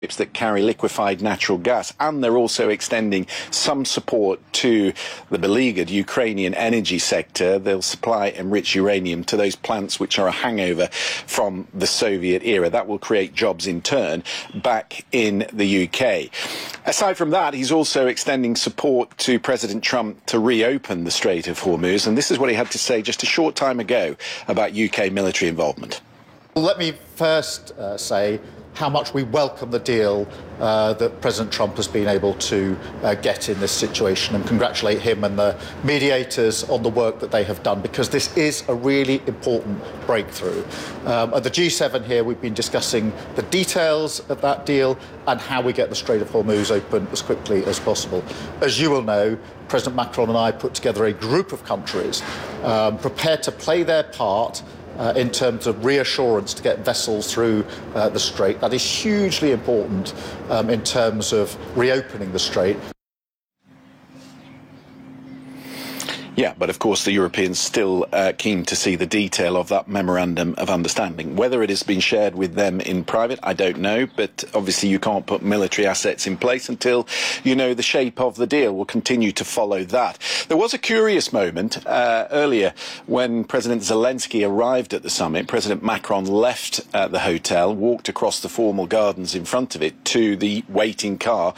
ships that carry liquefied natural gas, and they're also extending some support to the beleaguered Ukrainian energy sector. They'll supply enriched uranium to those plants which are a hangover from the Soviet era. That will create jobs in turn back in the UK. Aside from that, he's also extending support to President Trump to reopen the Strait of Hormuz, and this is what he had to say just a short time ago about UK military involvement. Let me first say how much we welcome the deal that President Trump has been able to get in this situation, and congratulate him and the mediators on the work that they have done, because this is a really important breakthrough. At the G7 here, we've been discussing the details of that deal and how we get the Strait of Hormuz open as quickly as possible. As you will know, President Macron and I put together a group of countries prepared to play their part in terms of reassurance to get vessels through the Strait. That is hugely important in terms of reopening the Strait. Yeah, but of course the Europeans still keen to see the detail of that memorandum of understanding. Whether it has been shared with them in private, I don't know, but obviously you can't put military assets in place until you know the shape of the deal. We'll continue to follow that. There was a curious moment earlier when President Zelensky arrived at the summit. President Macron left the hotel, walked across the formal gardens in front of it to the waiting car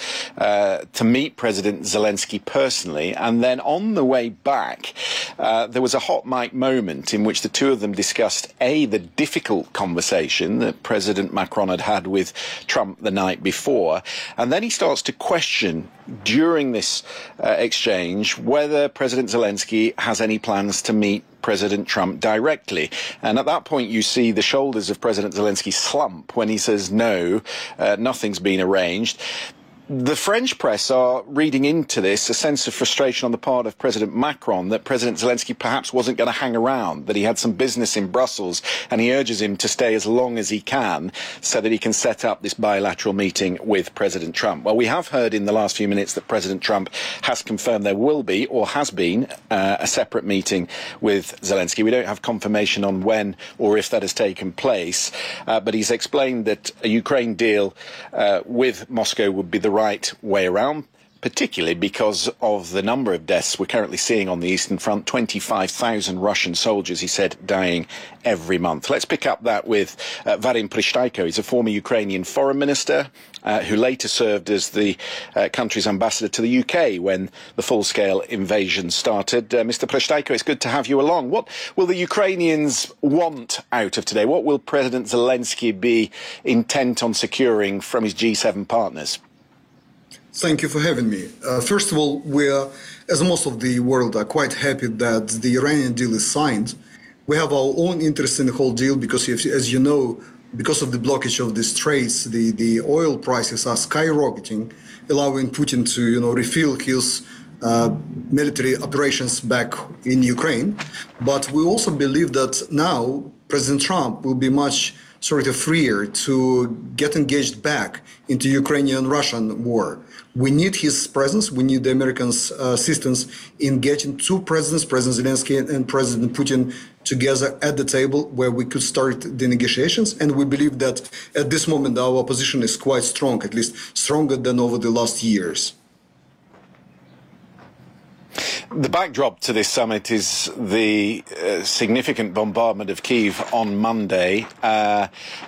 to meet President Zelensky personally, and then on the way back, there was a hot mic moment in which the two of them discussed the difficult conversation that President Macron had had with Trump the night before, and then he starts to question during this exchange whether President Zelensky has any plans to meet President Trump directly. And at that point you see the shoulders of President Zelensky slump when he says no, nothing's been arranged. The French press are reading into this a sense of frustration on the part of President Macron that President Zelensky perhaps wasn't going to hang around, that he had some business in Brussels, and he urges him to stay as long as he can so that he can set up this bilateral meeting with President Trump. Well, we have heard in the last few minutes that President Trump has confirmed there will be, or has been, a separate meeting with Zelensky. We don't have confirmation on when or if that has taken place, but he's explained that a Ukraine deal with Moscow would be the right way around, particularly because of the number of deaths we're currently seeing on the Eastern Front. 25,000 Russian soldiers, he said, dying every month. Let's pick up that with Vadim Prystaiko. He's a former Ukrainian foreign minister who later served as the country's ambassador to the UK when the full-scale invasion started. Mr. Prystaiko, it's good to have you along. What will the Ukrainians want out of today? What will President Zelensky be intent on securing from his G7 partners? Thank you for having me. First of all, we are, as most of the world, are quite happy that the Iranian deal is signed. We have our own interest in the whole deal because, as you know, because of the blockage of the straits, the oil prices are skyrocketing, allowing Putin to, refill his military operations back in Ukraine. But we also believe that now President Trump will be much sort of freer to get engaged back into Ukrainian-Russian war. We need his presence. We need the Americans' assistance in getting two presidents, President Zelensky and President Putin, together at the table where we could start the negotiations. And we believe that at this moment our position is quite strong, at least stronger than over the last years. The backdrop to this summit is the significant bombardment of Kyiv on Monday.